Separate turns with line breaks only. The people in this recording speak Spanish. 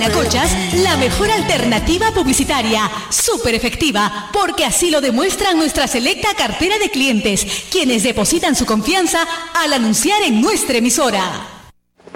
Guanacochas, la mejor alternativa publicitaria, súper efectiva, porque así lo demuestran nuestra selecta cartera de clientes, quienes depositan su confianza al anunciar en nuestra emisora.